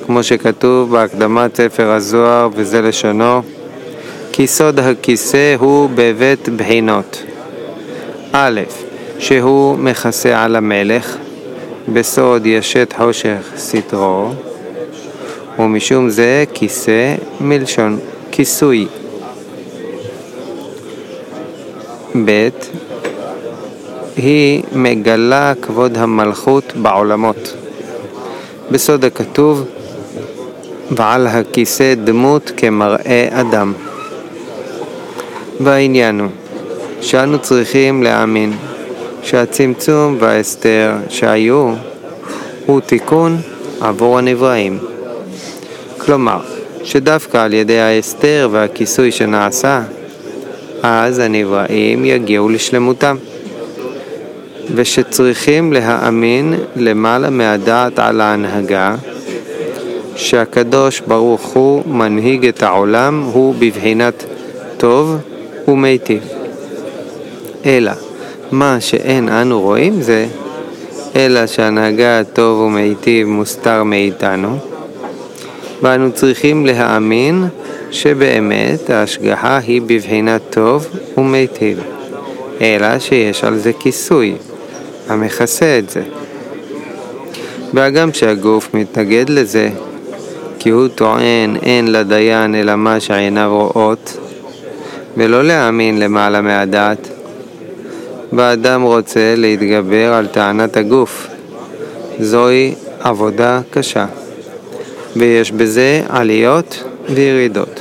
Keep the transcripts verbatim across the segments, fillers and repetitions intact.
כמו שכתוב בהקדמת ספר הזוהר, וזה לשונו: כי סוד הכיסא הוא בבית בחינות. א', שהוא מכסה על המלך, בסוד ישת חושך סתרו, ומשום זה כיסא מלשון כיסוי. ב', היא מגלה כבוד המלכות בעולמות, בסוד הכתוב: ועל הכיסא דמות כמראה אדם. והעניין הוא שאנו צריכים להאמין שהצמצום וההסתר שהיו הוא תיקון עבור הנבראים. כלומר, שדווקא על ידי ההסתר והכיסוי שנעשה, אז הנבראים יגיעו לשלמותם, ושצריכים להאמין למעלה מהדעת על ההנהגה, שהקדוש ברוך הוא מנהיג את העולם, הוא בבחינת טוב ומיטיב. אלא מה שאין אנו רואים זה, אלא שהנהגה טוב ומיטיב מוסתר מאיתנו, ואנו צריכים להאמין שבאמת ההשגחה היא בבחינת טוב ומיטיב, אלא שיש על זה כיסוי המכסה את זה. והגם שהגוף מתנגד לזה, כי הוא טוען אין לדיין אלא מה שעיניו רואות, ולא להאמין למעלה מהדעת, והאדם רוצה להתגבר על טענת הגוף. זוהי עבודה קשה, ויש בזה עליות וירידות.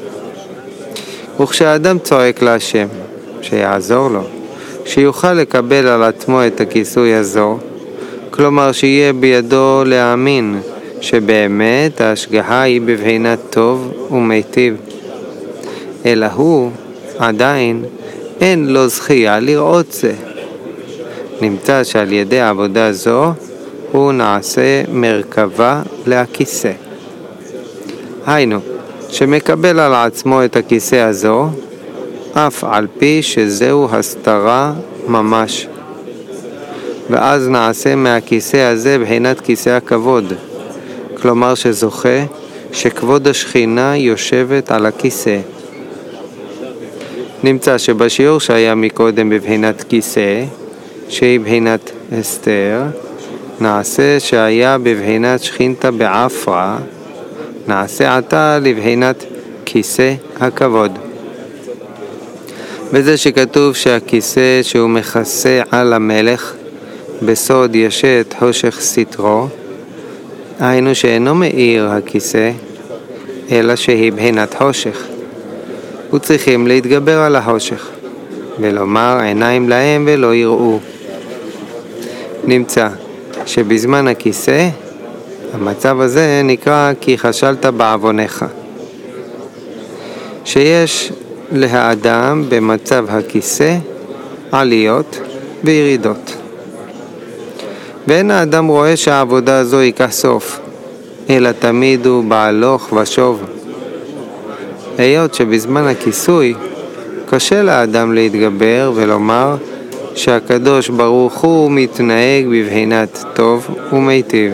וכשהאדם צועק להשם שיעזור לו, שיוכל לקבל על עצמו את הכיסוי הזו, כלומר שיהיה בידו להאמין שבאמת ההשגחה היא בבחינת טוב ומיטיב, אלא הוא עדיין אין לו זכייה לראות זה. נמצא שעל ידי עבודה זו הוא נעשה מרכבה לכיסא. היינו, שמקבל על עצמו את הכיסא הזו, אף על פי שזהו הסתרה ממש. ואז נעשה מהכיסא הזה בחינת כיסא הכבוד, כלומר שזוכה שכבוד השכינה יושבת על הכיסא. נמצא שבשיעור שהיה מקודם בבחינת כיסא, שהיא בחינת הסתר, נעשה שהיה בבחינת שכינתה בעפרה, נעשה עתה לבחינת כיסא הכבוד. וזה שכתוב שהכיסא שהוא מכסה על המלך, בסוד ישת חושך סתרו, היינו שאינו מאיר הכיסא, אלא שהיא בחינת חושך. וצריכים להתגבר על החושך, ולומר עיניים להם ולא יראו. נמצא שבזמן הכיסא, המצב הזה נקרא כי חשלת בעוונך. שיש להאדם במצב הכיסא עליות וירידות. ואין האדם רואה שהעבודה הזו ייקח סוף, אלא תמיד הוא בהלוך ושוב. היות שבזמן הכיסוי קשה לאדם להתגבר ולומר שהקדוש ברוך הוא מתנהג בבחינת טוב ומיטיב.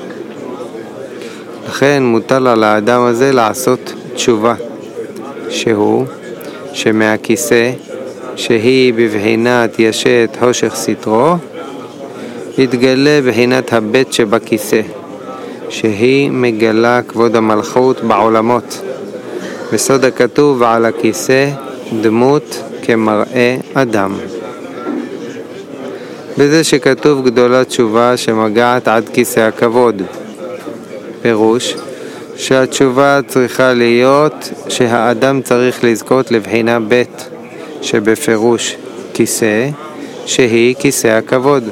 לכן מוטל על האדם הזה לעשות תשובה, שהוא שמהכיסא שהיא בבחינת ישת חושך סתרו, יתגלה בחינת הבית שבכיסא, שהיא מגלה כבוד המלכות בעולמות, בסוד הכתוב ועל הכיסא דמות כמראה אדם. בזה שכתוב גדולה תשובה שמגעת עד כיסא הכבוד, פירוש שהתשובה צריכה להיות שהאדם צריך לזכות לבחינה בית, שבפירוש כיסא, שהיא כיסא הכבוד.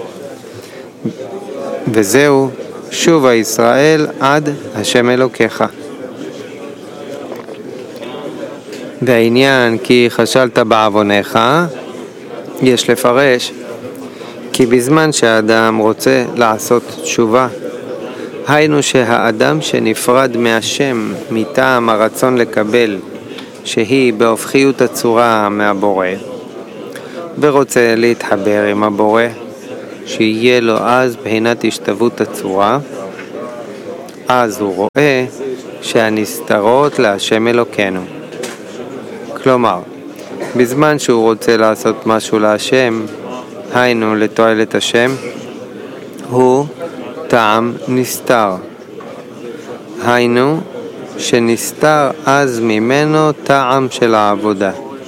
וזהו שובה ישראל עד השם אלוקיך. והעניין כי חשלת בעוונך, יש לפרש כי בזמן שהאדם רוצה לעשות תשובה, היינו שהאדם שנפרד מהשם מטעם הרצון לקבל, שהיא בהופכיות הצורה מהבורא, ורוצה להתחבר עם הבורא, שיהיה לו אז בחינת השתוות הצורה, אז הוא רואה שהנסתרות להשם אלוקינו. כלומר, בזמן שהוא רוצה לעשות משהו להשם, היינו לתועלת השם, הוא טעם נסתר. היינו שנסתר אז ממנו טעם של העבודה.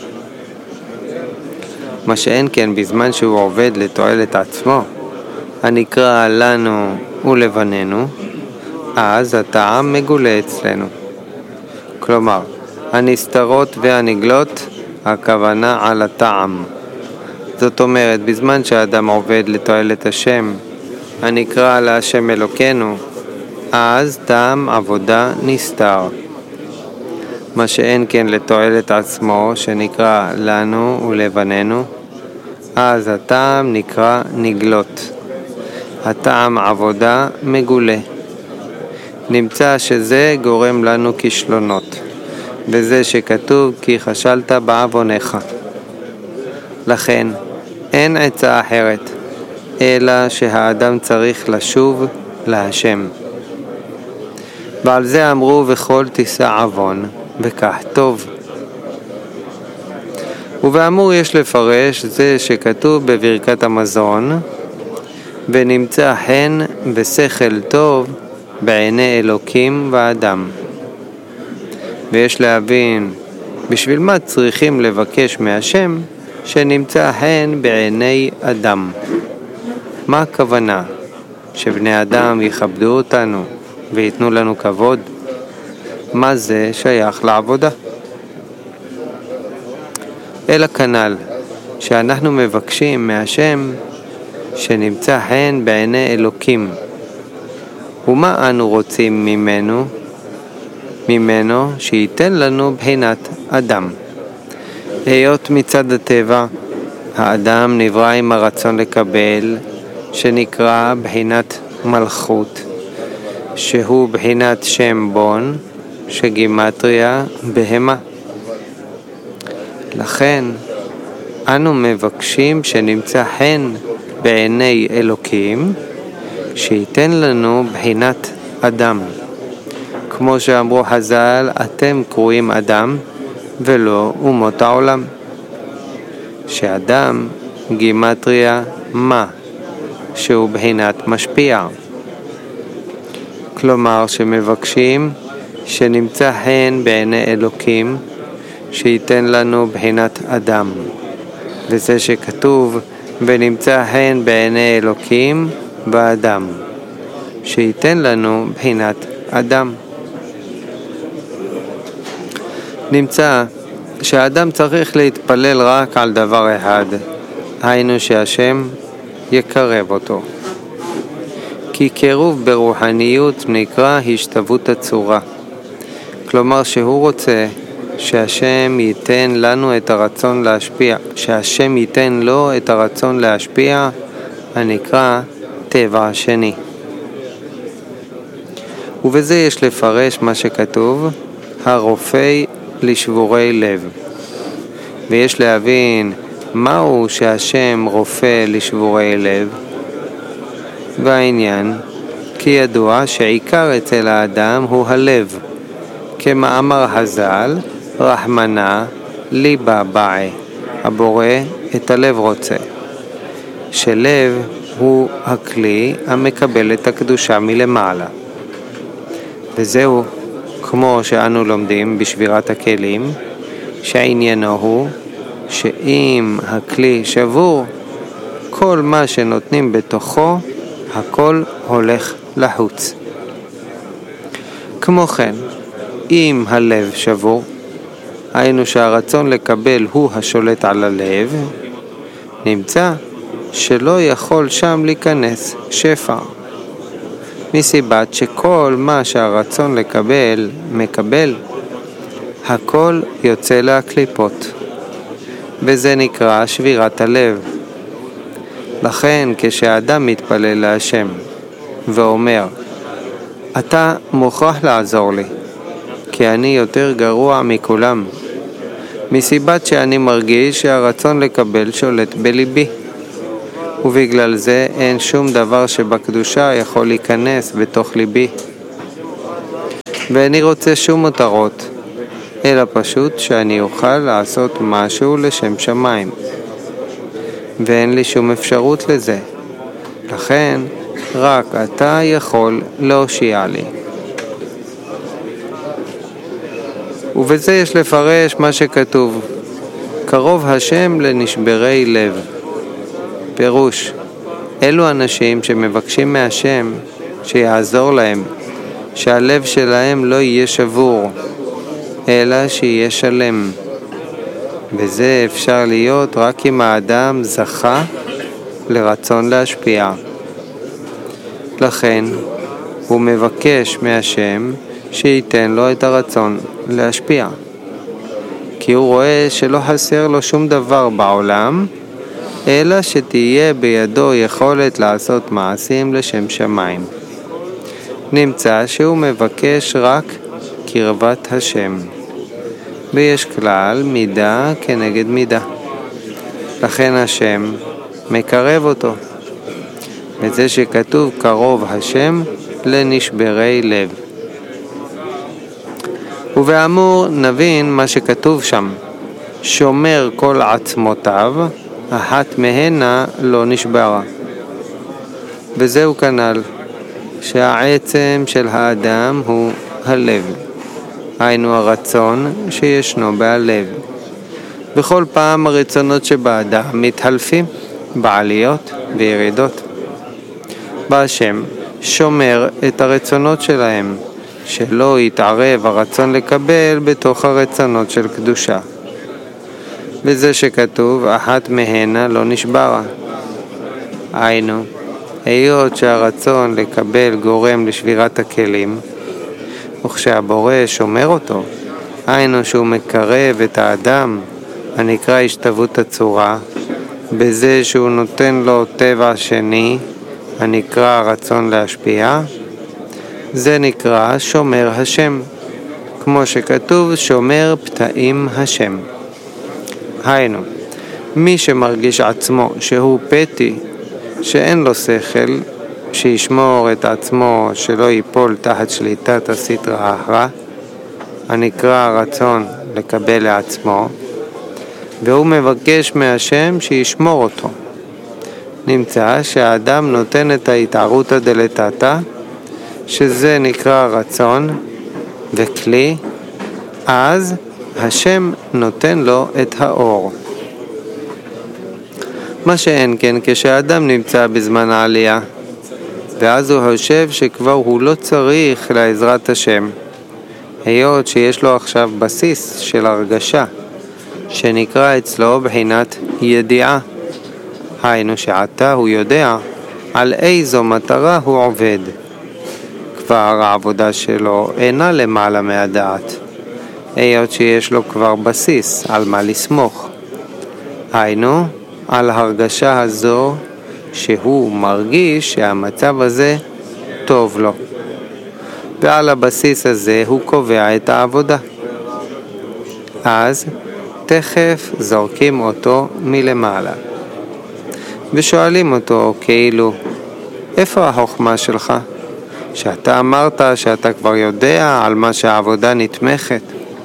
מה שאין כן בזמן שהוא עובד לתועלת עצמו, הנקרא לנו ולבנינו, אז הטעם מגולה אצלנו. כלומר, הנסתרות והנגלות, הכוונה על הטעם. זאת אומרת, בזמן שהאדם עובד לתועלת השם, הנקרא להשם אלוקינו, אז טעם עבודה נסתר. מה שאין כן לתועלת עצמו, שנקרא לנו ולבנינו, אז הטעם נקרא נגלות. הטעם עבודה מגולה. נמצא שזה גורם לנו כישלונות, בזה שכתוב כי חשלת בעוונך. לכן אין עצה אחרת, אלא שהאדם צריך לשוב להשם. ועל זה אמרו וכל תישא עוון, וכך טוב. ובאמור יש לפרש זה שכתוב בברכת המזון, ונמצא חן ושכל טוב בעיני אלוקים ואדם. ויש להבין בשביל מה צריכים לבקש מהשם שנמצא חן בעיני אדם. מה הכוונה? שבני אדם יכבדו אותנו ויתנו לנו כבוד? מה זה שייך לעבודה? אלא כנ"ל שאנחנו מבקשים מהשם שנמצא חן בעיני אלוקים. ומה אנו רוצים ממנו? ממנו שייתן לנו בחינת אדם. היות מצד הטבע, האדם נברא עם הרצון לקבל, שנקרא בחינת מלכות, שהוא בחינת שם בון, שגימטריה בהמה. לכן, אנו מבקשים שנמצא חן בעיני אלוקים, שייתן לנו בחינת אדם. כמו שאמרו חז"ל, אתם קרואים אדם ולא אומות העולם. שאדם גימטריה מה, שהוא בחינת משפיע. כלומר שמבקשים שנמצא חן בעיני אלוקים, שייתן לנו בחינת אדם. וזה שכתוב ונמצא חן בעיני אלוקים ואדם, שייתן לנו בחינת אדם. נמצא שהאדם צריך להתפלל רק על דבר אחד, היינו שהשם יקרב אותו. כי קירוב ברוחניות נקרא השתוות הצורה. כלומר שהוא רוצה שהשם ייתן לנו את הרצון להשפיע, שהשם ייתן לו את הרצון להשפיע, הנקרא טבע השני. ובזה יש לפרש מה שכתוב, הרופא לשבורי לב. ויש להבין מהו שהשם רופא לשבורי לב. והעניין, כי ידוע שעיקר אצל האדם הוא הלב. כמאמר חז"ל, רחמנא ליבא בעי, הבורא את הלב רוצה. שלב הוא הכלי המקבל את הקדושה מלמעלה. וזהו, כמו שאנו לומדים בשבירת הכלים, שעניינו הוא שאם הכלי שבור, כל מה שנותנים בתוכו, הכל הולך לחוץ. כמו כן, אם הלב שבור, היינו שהרצון לקבל הוא השולט על הלב, נמצא שלא יכול שם להיכנס שפע. מסיבת שכל מה שהרצון לקבל מקבל, הכל יוצא להקליפות. וזה נקרא שבירת הלב. לכן כשאדם מתפלל להשם ואומר, אתה מוכרח לעזור לי, כי אני יותר גרוע מכולם, מסיבת שאני מרגיש שהרצון לקבל שולט בליבי, ובגלל זה אין שום דבר שבקדושה יכול להיכנס בתוך ליבי. ואיני רוצה שום מותרות, אלא פשוט שאני אוכל לעשות משהו לשם שמיים. ואין לי שום אפשרות לזה. לכן, רק אתה יכול להושיע לי. ובזה יש לפרש מה שכתוב, קרוב השם לנשברי לב. פירוש, אלו אנשים שמבקשים מהשם שיעזור להם, שהלב שלהם לא יהיה שבור, אלא שיהיה שלם. וזה אפשר להיות רק אם האדם זכה לרצון להשפיע. לכן הוא מבקש מהשם שייתן לו את הרצון להשפיע. כי הוא רואה שלא חסר לו שום דבר בעולם, אלא שתהיה בידו יכולת לעשות מעשים לשם שמיים. נמצא שהוא מבקש רק קרבת השם. ויש כלל מידה כנגד מידה. לכן השם מקרב אותו. וזה שכתוב קרוב השם לנשברי לב. ובאמור נבין מה שכתוב שם. שומר כל עצמותיו, אחת מהנה לא נשברה. וזהו כנ"ל, שהעצם של האדם הוא הלב. היינו הרצון שישנו בהלב. בכל פעם הרצונות שבאדם מתחלפים בעליות וירידות. והשם שומר את הרצונות שלהם, שלא יתערב הרצון לקבל בתוך הרצונות של קדושה. וזה שכתוב, אחת מהנה לא נשברה. היינו, היות שהרצון לקבל גורם לשבירת הכלים, וכשהבורא שומר אותו, היינו שהוא מקרב את האדם, הנקרא השתוות הצורה, בזה שהוא נותן לו טבע שני, הנקרא רצון להשפיע, זה נקרא שומר השם, כמו שכתוב שומר פתאים השם. היינו, מי שמרגיש עצמו שהוא פתי, שאין לו שכל, שישמור את עצמו שלא ייפול תחת שליטת הסטרא אחרא, הנקרא רצון לקבל לעצמו, והוא מבקש מהשם שישמור אותו. נמצא שהאדם נותן את ההתערותא דלתתא, שזה נקרא רצון וכלי, אז השם נותן לו את האור. מה שאין כן כשהאדם נמצא בזמן העלייה, ואז הוא חושב שכבר הוא לא צריך לעזרת השם, היות שיש לו עכשיו בסיס של הרגשה, שנקרא אצלו בחינת ידיעה. היינו שעתה הוא יודע על איזו מטרה הוא עובד. כבר העבודה שלו אינה למעלה מהדעת, היות שיש לו כבר בסיס על מה לסמוך. היינו, על הרגשה הזו שהוא מרגיש שהמצב הזה טוב לו. ועל הבסיס הזה הוא קובע את העבודה. אז תכף זורקים אותו מלמעלה. ושואלים אותו כאילו, איפה החוכמה שלך? שאתה אמרת שאתה כבר יודע על מה שהעבודה נתמכת.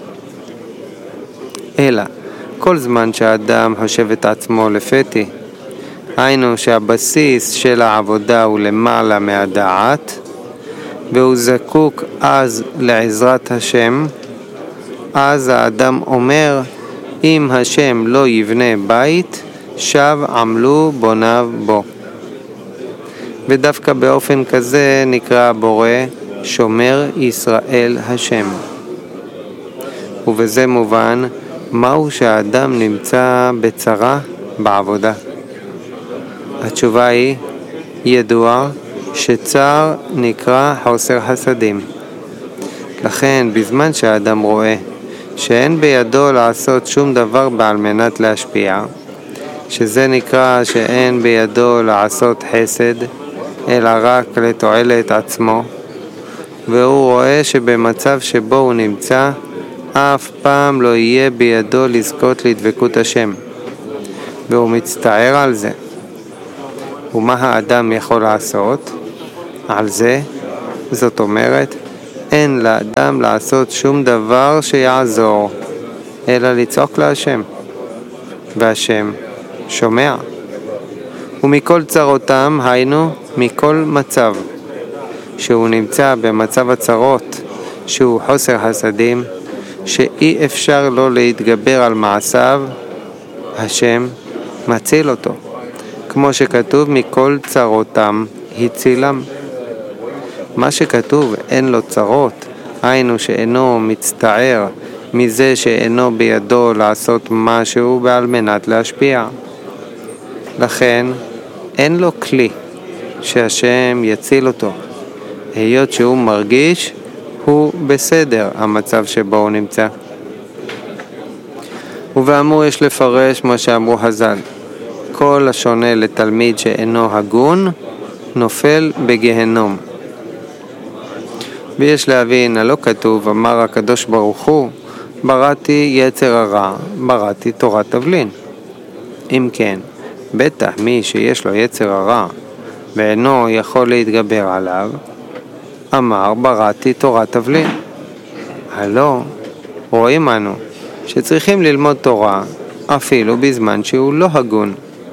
אלא, כל זמן שהאדם חושב את עצמו לפתי, היינו שהבסיס של העבודה הוא למעלה מהדעת, והוא זקוק אז לעזרת השם, אז האדם אומר, אם השם לא יבנה בית, שב עמלו בוניו בו. ודווקא באופן כזה נקרא הבורא שומר ישראל השם. ובזה מובן מהו שהאדם נמצא בצרה בעבודה. התשובה היא ידוע שצער נקרא חוסר חסדים. לכן בזמן שהאדם רואה שאין בידו לעשות שום דבר בעל מנת להשפיע, שזה נקרא שאין בידו לעשות חסד, אלא רק לתועלת עצמו, והוא רואה שבמצב שבו הוא נמצא, אף פעם לא יהיה בידו לזכות לדבקות השם, והוא מצטער על זה. ומה האדם יכול לעשות על זה? זאת אומרת, אין לאדם לעשות שום דבר שיעזור, אלא לצעוק להשם. והשם שומע. ומכל צרותם, היינו מכל מצב, שהוא נמצא במצב הצרות, שהוא חוסר חסדים, שאי אפשר לו להתגבר על מעשיו, השם מציל אותו. כמו שכתוב, מכל צרותם הצילם. מה שכתוב, אין לו צרות, היינו שאינו מצטער מזה שאינו בידו לעשות משהו בעל מנת להשפיע. לכן אין לו כלי שהשם יציל אותו, היות שהוא מרגיש הוא בסדר המצב שבו הוא נמצא. ובאמור יש לפרש מה שאמרו חז"ל, כל השונה לתלמיד שאינו הגון נופל בגהנום. ויש להבין, הלא כתוב, אמר הקדוש ברוך הוא, בראתי יצר הרע, בראתי תורת תבלין. אם כן, בטח מי שיש לו יצר הרע ואינו יכול להתגבר עליו, אמר בראתי תורת תבלין. הלא, רואים אנו שצריכים ללמוד תורה אפילו בזמן שהוא לא הגון.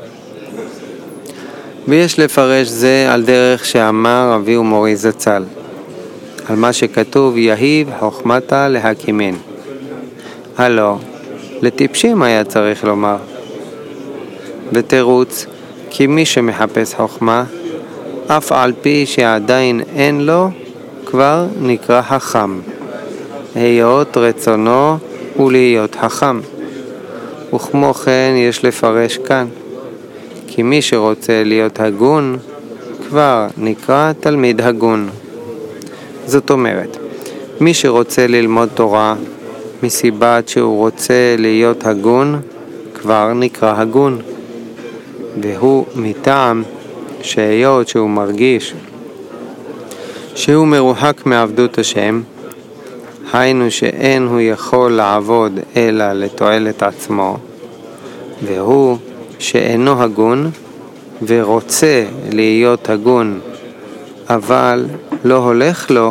ויש לפרש זה על דרך שאמר אבי ומורי זצ"ל, על מה שכתוב יהיב חוכמתה להקימין. הלא, לטיפשים היה צריך לומר. בתירוץ, כי מי שמחפש חוכמה, אף על פי שעדיין אין לו, כבר נקרא חכם. היות רצונו ולהיות חכם. וכמו כן יש לפרש כאן, כי מי שרוצה להיות הגון, כבר נקרא תלמיד הגון. זאת אומרת, מי שרוצה ללמוד תורה, מסיבת שהוא רוצה להיות הגון, כבר נקרא הגון. והוא מטעם שהיות שהוא מרגיש שהוא מרוחק מעבדות השם, היינו שאין הוא יכול לעבוד אלא לתועלת עצמו, והוא שאינו הגון ורוצה להיות הגון, אבל לא הולך לו.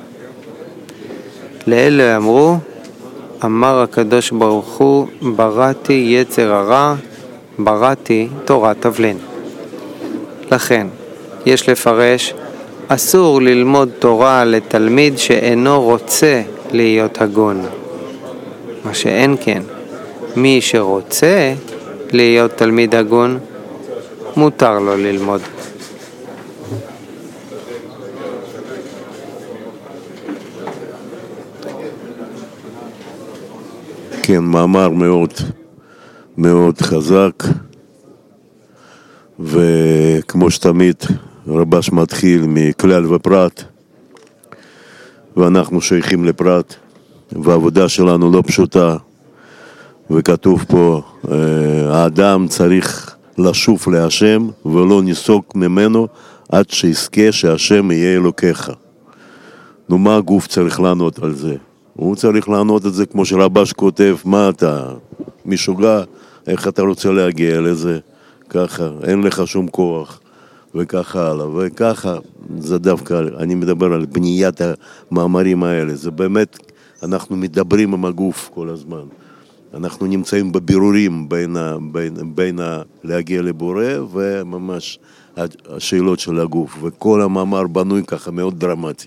לאלה אמרו, אמר הקדוש ברוך הוא, בראתי יצר הרע, בראתי תורת תבלין. לכן, יש לפרש, אסור ללמוד תורה לתלמיד שאינו רוצה להיות הגון. מה שאין כן, מי שרוצה להיות תלמיד הגון, מותר לו ללמוד. כן, מאמר מאוד מאוד חזק, וכמו שתמיד רבש מתחיל מכלל ופרט, ואנחנו שייכים לפרט, והעבודה שלנו לא פשוטה, וכתוב פה, האדם צריך לשוב להשם ולא ניסוק ממנו עד שיזכה שהשם יהיה אלוקיך. נו, מה הגוף צריך לענות על זה? הוא צריך לענות את זה כמו שרבש כותב, מה אתה משוגע, איך אתה רוצה להגיע לזה, ככה, אין לך שום כוח, וככה הלאה, וככה, זה דווקא, אני מדבר על בניית המאמרים האלה, זה באמת, אנחנו מדברים עם הגוף כל הזמן, אנחנו נמצאים בבירורים בין, בין, בין להגיע לבורא, וממש השאלות של הגוף, וכל המאמר בנוי ככה מאוד דרמטי.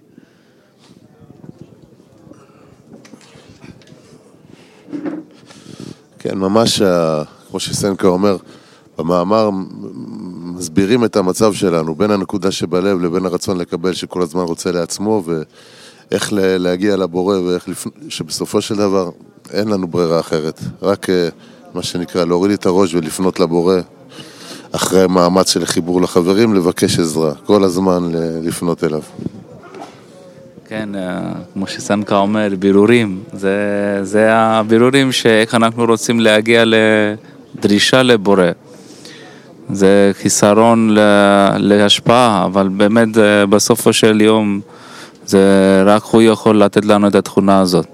כן, ממש, כמו שסנקה אומר, במאמר מסבירים את המצב שלנו, בין הנקודה שבלב לבין הרצון לקבל שכל הזמן רוצה לעצמו, ואיך להגיע לבורא, ואיך לפ... שבסופו של דבר אין לנו ברירה אחרת. רק מה שנקרא, להוריד את הראש ולפנות לבורא, אחרי מאמץ של חיבור לחברים, לבקש עזרה, כל הזמן לפנות אליו. כן, כמו שסנקה אומר, בירורים, זה, זה הבירורים שאיך אנחנו רוצים להגיע לדרישה לבורא. זה חיסרון להשפעה, אבל באמת בסופו של יום זה רק הוא יכול לתת לנו את התכונה הזאת.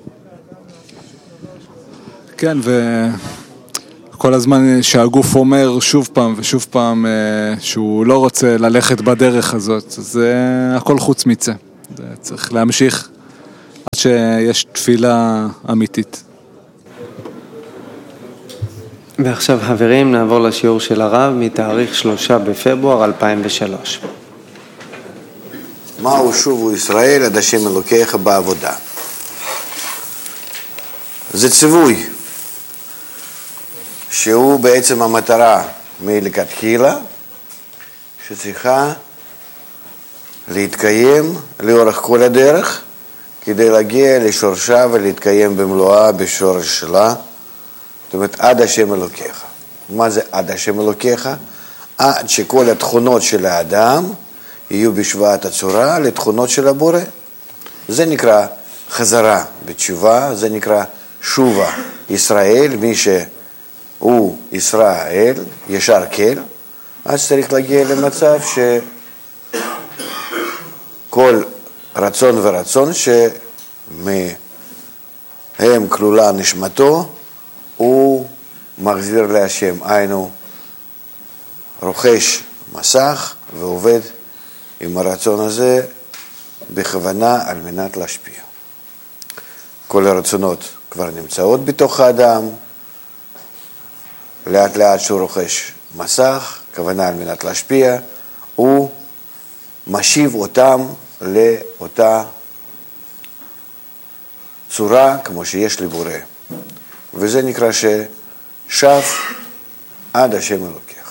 כן, וכל הזמן שהגוף אומר שוב פעם ושוב פעם שהוא לא רוצה ללכת בדרך הזאת, זה הכל חוץ מצה. צריך להמשיך שיש תפילה אמיתית. ועכשיו חברים, נעבור לשיעור של הרב מתאריך שלושה בפברואר אלפיים ושלוש. מהו שובו ישראל עד השם אלוקיך בעבודה? זה ציווי שהוא בעצם המטרה מלכתחילה שצריכה להתקיים לאורך כל הדרך כדי להגיע לשורשה ולהתקיים במלואה בשורש שלה, זאת אומרת עד השם אלוקיך. מה זה עד השם אלוקיך? עד שכל התכונות של האדם יהיו בשוואת הצורה לתכונות של הבורא. זה נקרא חזרה בתשובה, זה נקרא שובה ישראל, מי שהוא ישראל, ישר כל, אז צריך להגיע למצב שכל רצון ורצון שמהם כלולה נשמתו, הוא מחזיר להשם, היינו רוכש מסך ועובד עם הרצון הזה בכוונה על מנת להשפיע. כל הרצונות כבר נמצאות בתוך האדם, לאט לאט שהוא רוכש מסך, כוונה על מנת להשפיע, הוא משיב אותם לאותה צורה כמו שיש לבורא. וזה נקרא ששב עד השם אלוקיך.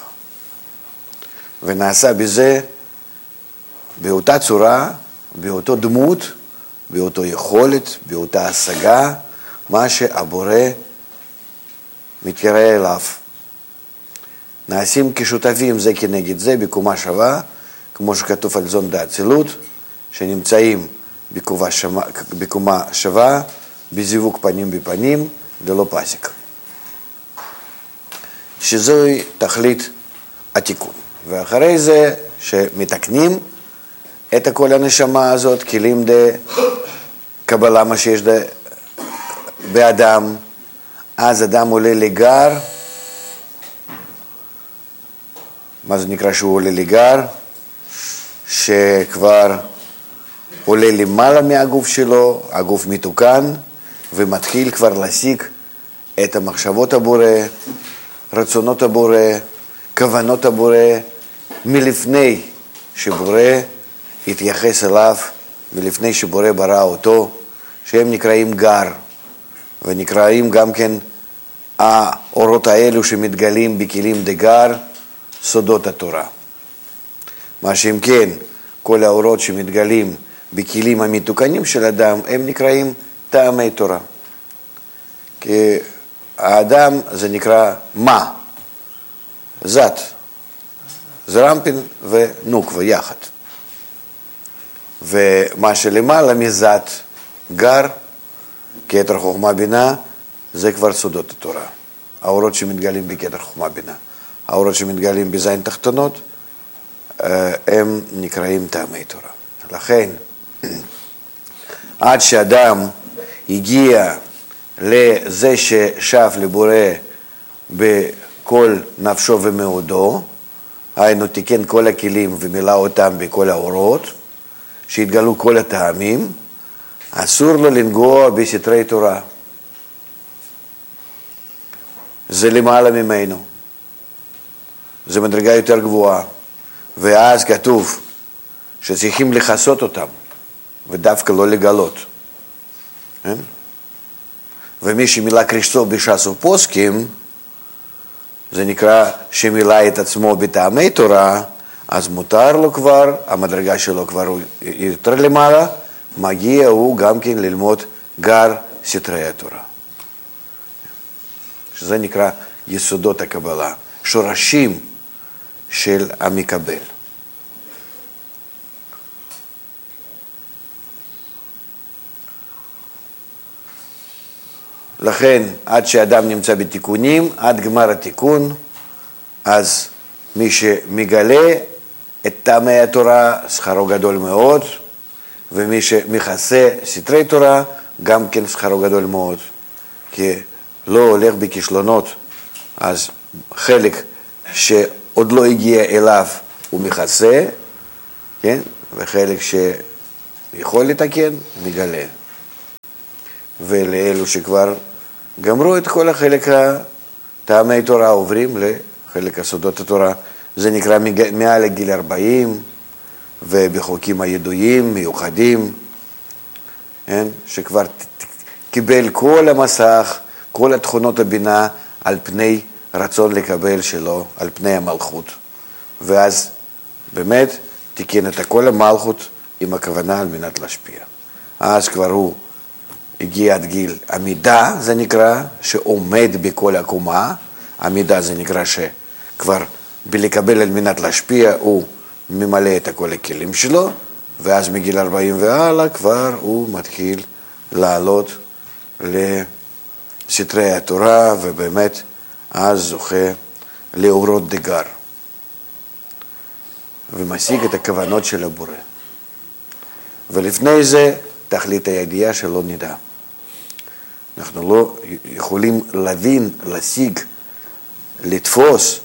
ונעשה בזה באותה צורה, באותו דמות, באותו יכולת, באותה השגה, מה שהבורא מתקרא אליו. נעשים כשותפים זה כנגד זה בקומה שווה, כמו שכתוב על זון דאצילות, שנמצאים בקומה, שמה, בקומה שווה, בזיווג פנים בפנים, ללא פסיק. שזוהי תכלית התיקון. ואחרי זה שמתקנים את כל הנשמה הזאת, כלים דה קבלה מה שיש דה באדם, אז אדם עולה לגר. מה זה נקרא שהוא עולה לגר? שכבר עולה למעלה מהגוף שלו, הגוף מתוקן, ומתחיל כבר להשיג את המחשבות הבורא, רצונות הבורא, כוונות הבורא, מלפני שבורא התייחס אליו, מלפני שבורא ברא אותו, שהם נקראים גר, ונקראים גם כן האורות האלו שמתגלים בכלים דגר, סודות התורה. מה שאם כן, כל האורות שמתגלים בכלים המתוקנים של אדם, הם נקראים טעמי תורה. כי האדם זה נקרא מה? זת, זרמפין ונוקווה יחד. ומה שלמעלה מזת, גר, כתר חוכמה בינה, זה כבר סודות התורה. האורות שמתגלים בכתר חוכמה בינה. האורות שמתגלים בזין תחתונות, הם נקראים טעמי תורה. לכן, עד שאדם הגיע לזה ששב לבורא בכל נפשו ומאודו, היינו תיקן כל הכלים ומילא אותם בכל האורות, שהתגלו כל הטעמים, אסור לו לנגוע בסתרי תורה. זה למעלה ממנו. זה מדרגה יותר גבוהה. ואז כתוב שצריכים לחסות אותם, ודווקא לא לגלות. כן? ומי שמילא קרישתו בש"ס ופוסקים, זה נקרא שמילא את עצמו בטעמי תורה, אז מותר לו כבר, המדרגה שלו כבר יותר למעלה, מגיע הוא גם כן ללמוד גר סתרי התורה. שזה נקרא יסודות הקבלה, שורשים של המקבל. לכן, עד שאדם נמצא בתיקונים, עד גמר התיקון, אז מי שמגלה את טעמי התורה, שכרו גדול מאוד, ומי שמכסה סתרי תורה, גם כן שכרו גדול מאוד. כי לא הולך בכישלונות, אז חלק שעוד לא הגיע אליו הוא מכסה, כן? וחלק שיכול לתקן, מגלה. ולאלו שכבר גמרו את כל החלק טעמי תורה עוברים לחלק הסודות התורה. זה נקרא מעל לגיל ארבעים, ובחוקים הידועים, מיוחדים, כן? שכבר קיבל כל המסך, כל התכונות הבינה על פני רצון לקבל שלו, על פני המלכות. ואז באמת תיקן את כל המלכות עם הכוונה על מנת להשפיע. אז כבר הוא הגיע עד גיל עמידה, זה נקרא, שעומד בכל הקומה. עמידה זה נקרא שכבר בלקבל על מנת להשפיע הוא ממלא את כל הכלים שלו, ואז מגיל ארבעים והלאה כבר הוא מתחיל לעלות לסתרי התורה, ובאמת אז זוכה לאורות דגר, ומשיג את הכוונות של הבורא. ולפני זה תכלית הידיעה שלא נדע. אנחנו לא יכולים להבין, להשיג, לתפוס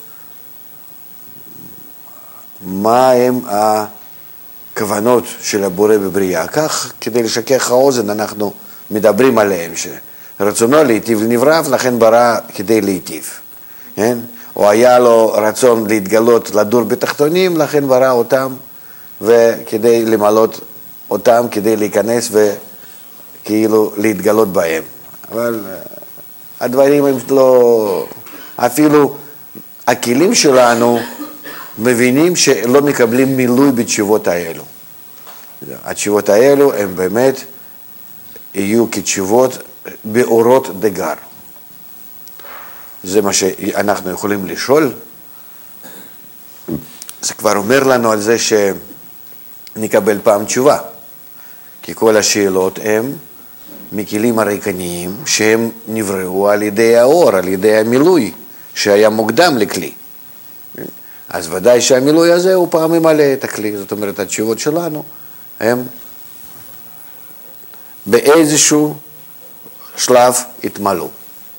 מה הם הכוונות של הבורא בבריאה. כך, כדי לשכך האוזן, אנחנו מדברים עליהם, שרצונו להיטיב לנבריו, לכן ברא כדי להיטיב. כן? או היה לו רצון להתגלות, לדור בתחתונים, לכן ברא אותם, וכדי למלות אותם, כדי להיכנס וכאילו להתגלות בהם. אבל הדברים הם לא... אפילו הכלים שלנו מבינים שלא מקבלים מילוי בתשובות האלו. התשובות האלו הם באמת יהיו כתשובות באורות דגר. זה מה שאנחנו יכולים לשאול. זה כבר אומר לנו על זה שנקבל פעם תשובה. כי כל השאלות הם מכלים הריקניים שהם נבראו על ידי האור, על ידי המילוי שהיה מוקדם לכלי. אז ודאי שהמילוי הזה הוא פעם ממלא את הכלי. זאת אומרת, התשובות שלנו הם באיזשהו שלב התמלאו.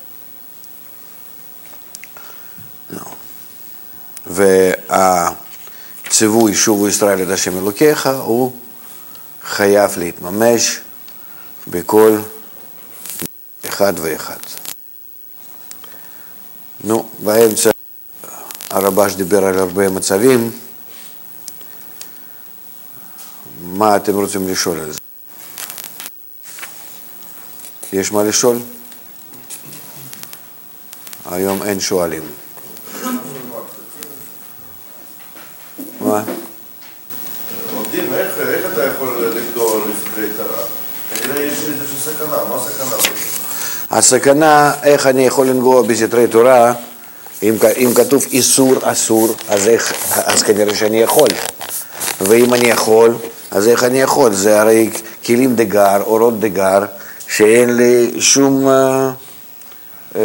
והציווי שובו ישראל עד השם אלוקיך הוא חייב להתממש בכל אחד ואחד. נו, באמצע הרבש דיבר על הרבה מצבים. מה אתם רוצים לשאול על זה? יש מה לשאול? היום אין שואלים. מה? עובדים, איך אתה יכול לגדול לספרי תורה? כנראה יש איזושהי סכנה, מה הסכנה? הסכנה, איך אני יכול לנגוע בסתרי תורה, אם, אם כתוב איסור אסור, אז, איך, אז כנראה שאני יכול. ואם אני יכול, אז איך אני יכול? זה הרי כלים דגר, אורות דגר, שאין לי שום אה, אה,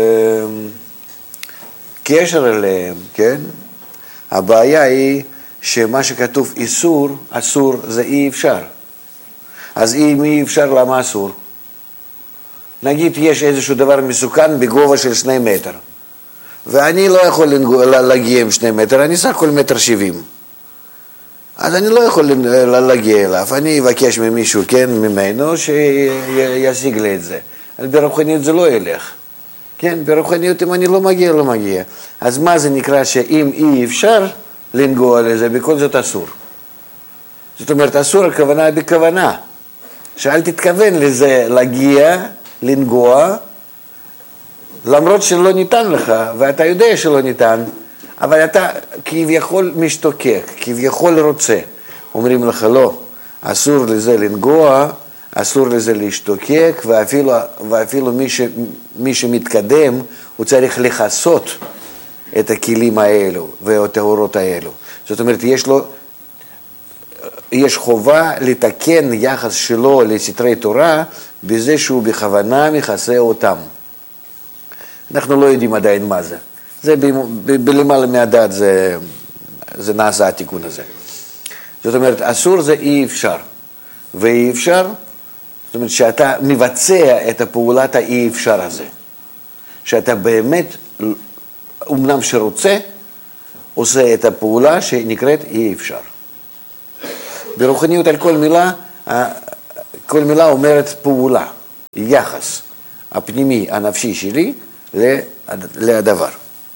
קשר אליהם, כן? הבעיה היא שמה שכתוב איסור, אסור, זה אי אפשר. אז אם אי אפשר, למה אסור? נגיד יש איזשהו דבר מסוכן בגובה של שני מטר, ואני לא יכול להגיע עם שני מטר, אני סך הכל מטר שבעים. אז אני לא יכול להגיע אליו, אני אבקש ממישהו, כן, ממנו, שישיג לי את זה. אז ברוחניות זה לא ילך. כן, ברוחניות אם אני לא מגיע, לא מגיע. אז מה זה נקרא שאם אי אפשר לנגוע לזה, בכל זאת אסור. זאת אומרת, אסור הכוונה בכוונה. שאל תתכוון לזה להגיע, לנגוע, למרות שלא ניתן לך, ואתה יודע שלא ניתן, אבל אתה כביכול משתוקק, כביכול רוצה. אומרים לך לא, אסור לזה לנגוע, אסור לזה להשתוקק, ואפילו, ואפילו מי, ש, מי שמתקדם, הוא צריך לחסות את הכלים האלו ואת האורות האלו. זאת אומרת, יש לו, יש חובה לתקן יחס שלו לסתרי תורה, בזה שהוא בכוונה מכסה אותם. אנחנו לא יודעים עדיין מה זה. זה בלמעלה מהדעת זה, זה נעשה התיקון הזה. זאת אומרת, אסור זה אי אפשר. ואי אפשר, זאת אומרת שאתה מבצע את הפעולת האי אפשר הזה. שאתה באמת, אומנם שרוצה, עושה את הפעולה שנקראת אי אפשר. ברוחניות על כל מילה, כל מילה אומרת פעולה. היחס הפנימי, הנפשי שלי, לדבר.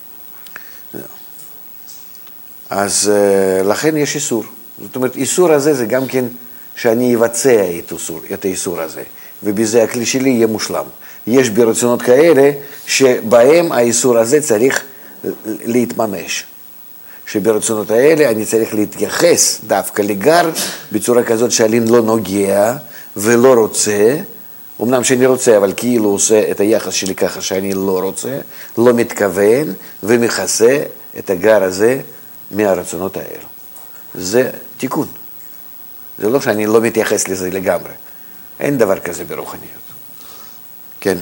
אז לכן יש איסור. זאת אומרת, איסור הזה זה גם כן שאני אבצע את האיסור, את האיסור הזה, ובזה הכלי שלי יהיה מושלם. יש ברצונות כאלה שבהם האיסור הזה צריך להתממש. שברצונות האלה אני צריך להתייחס דווקא לגר בצורה כזאת שאני לא נוגע ולא רוצה, אמנם שאני רוצה, אבל כאילו עושה את היחס שלי ככה שאני לא רוצה, לא מתכוון ומכסה את הגר הזה מהרצונות האלו. זה תיקון. זה לא שאני לא מתייחס לזה לגמרי. אין דבר כזה ברוחניות. כן.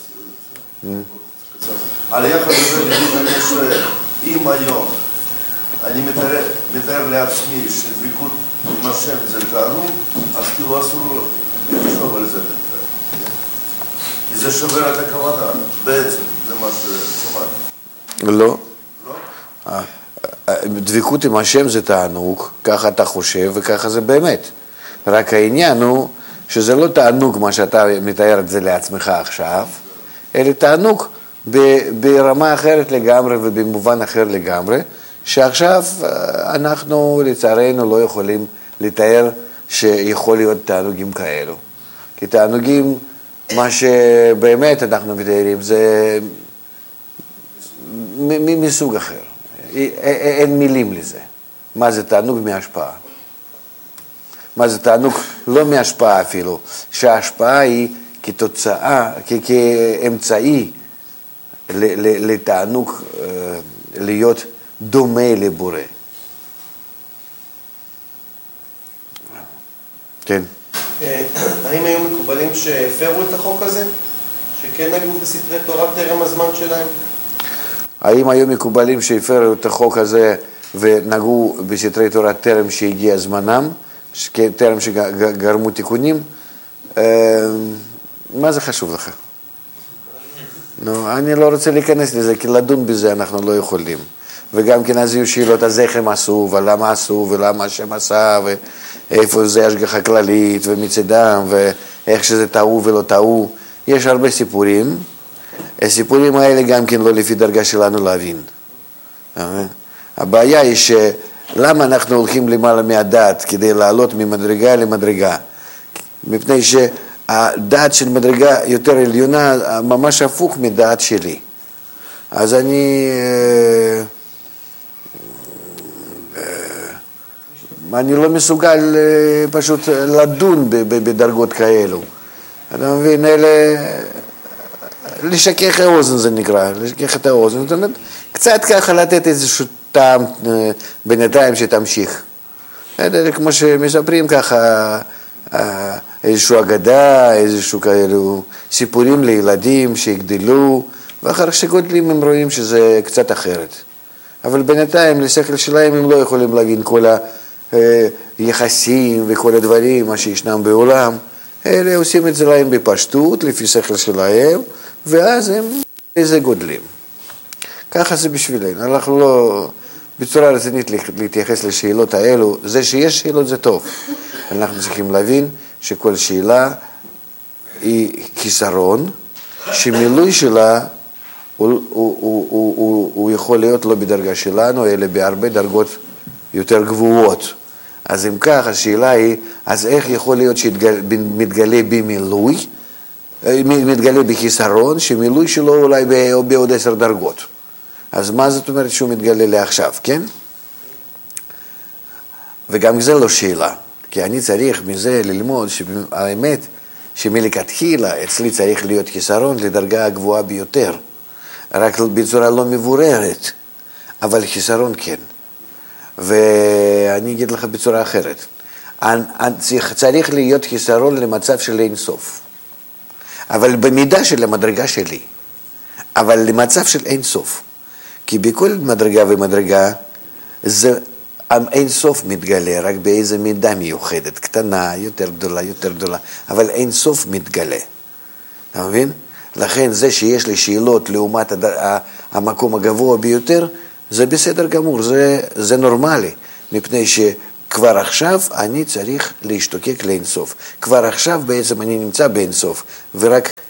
על היחס הזה אני שואל, אם היום אני מתאר לעצמי שדבקות עם השם זה תענוג, אז כאילו אסור לחשוב על זה. כי זה שובר את הכוונה, בעצם, זה מה ששמעתי. לא. לא? דבקות עם השם זה תענוג, ככה אתה חושב וככה זה באמת. רק העניין הוא שזה לא תענוג מה שאתה מתאר את זה לעצמך עכשיו, אלא תענוג ברמה אחרת לגמרי ובמובן אחר לגמרי, שעכשיו אנחנו לצערנו לא יכולים לתאר שיכול להיות תענוגים כאלו. כי תענוגים, מה שבאמת אנחנו מתארים זה מסוג אחר. אין מילים לזה. מה זה תענוג מהשפעה? מה זה תענוג לא מהשפעה אפילו, שההשפעה היא כתוצאה, כאמצעי לתענוג להיות דומה לבורא. כן. האם היו מקובלים שהפרו את החוק הזה? שכן נגעו בסתרי תורה טרם הזמן שלהם? האם היו מקובלים שהפרו את החוק הזה ונגעו בסתרי תורה טרם שהגיע זמנם, טרם שגרמו תיקונים? מה זה חשוב לך? אני לא רוצה להיכנס לזה, כי לדון בזה אנחנו לא יכולים. וגם כן אז יהיו שאלות, אז איך הם עשו, ולמה עשו, ולמה השם עשה, ואיפה זה השגחה כללית, ומצדם, ואיך שזה טעו ולא טעו. יש הרבה סיפורים. הסיפורים האלה גם כן לא לפי דרגה שלנו להבין. הבעיה היא שלמה אנחנו הולכים למעלה מהדעת כדי לעלות ממדרגה למדרגה? מפני שהדעת של מדרגה יותר עליונה ממש הפוך מדעת שלי. אז אני... אני לא מסוגל פשוט לדון בדרגות כאלו. אתה מבין, אלה... לשכך האוזן זה נקרא, לשכך את האוזן. זאת אומרת, קצת ככה לתת איזשהו טעם בינתיים שתמשיך. כמו שמספרים ככה, איזשהו אגדה, איזשהו כאלו סיפורים לילדים שיגדלו, ואחר שגודלים הם רואים שזה קצת אחרת. אבל בינתיים לשכל שלהם הם לא יכולים להבין כל היחסים וכל הדברים, מה שישנם בעולם. אלה עושים את זה להם בפשטות, לפי שכל שלהם, ואז הם איזה גודלים. ככה זה בשבילנו. אנחנו לא, בצורה רצינית להתייחס לשאלות האלו, זה שיש שאלות זה טוב. אנחנו צריכים להבין שכל שאלה היא חיסרון, שמילוי שלה הוא, הוא, הוא, הוא, הוא, הוא יכול להיות לא בדרגה שלנו, אלא בהרבה דרגות יותר גבוהות. אז אם כך, השאלה היא, אז איך יכול להיות שמתגלה במילוי, מתגלה בחיסרון, שמילוי שלו אולי בעוד עשר דרגות. אז מה זאת אומרת שהוא מתגלה לעכשיו, כן? וגם זה לא שאלה, כי אני צריך מזה ללמוד שהאמת שמלכתחילה אצלי צריך להיות חיסרון לדרגה הגבוהה ביותר, רק בצורה לא מבוררת, אבל חיסרון כן. ואני אגיד לך בצורה אחרת, צריך להיות חיסרון למצב של אין סוף, אבל במידה של המדרגה שלי, אבל למצב של אין סוף, כי בכל מדרגה ומדרגה זה אין סוף מתגלה, רק באיזה מידה מיוחדת, קטנה, יותר גדולה, יותר גדולה, אבל אין סוף מתגלה. אתה מבין? לכן זה שיש לי שאלות לעומת המקום הגבוה ביותר, זה בסדר גמור, זה, זה נורמלי, מפני שכבר עכשיו אני צריך להשתוקק לאינסוף. כבר עכשיו בעצם אני נמצא באינסוף, ורק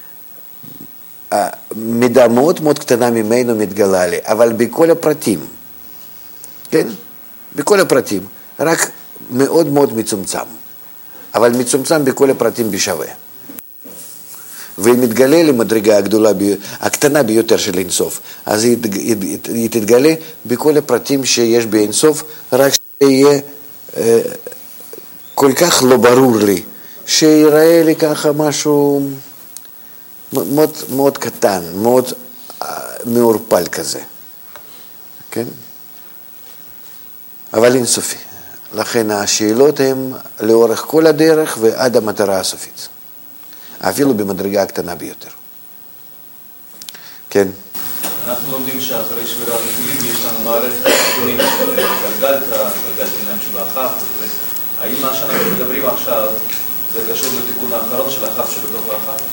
מידה מאוד מאוד קטנה ממנו מתגלה לי, אבל בכל הפרטים, כן? בכל הפרטים, רק מאוד מאוד מצומצם, אבל מצומצם בכל הפרטים בשווה. והיא מתגלה למדרגה הגדולה, הקטנה ביותר של אינסוף, אז היא, היא, היא תתגלה בכל הפרטים שיש באינסוף, רק שיהיה אה, כל כך לא ברור לי, שיראה לי ככה משהו מאוד, מאוד קטן, מאוד אה, מעורפל כזה, כן? אבל אינסופי. לכן השאלות הן לאורך כל הדרך ועד המטרה הסופית. אפילו במדרגה הקטנה ביותר. כן? אנחנו לומדים שאחרי שבירת הכלים יש לנו מערכת תיקונים של גלגלתא, גלגלת עיניים שבאחת, האם מה שאנחנו מדברים עכשיו זה קשור לתיקון האחרון של האחת שבתוך האחת?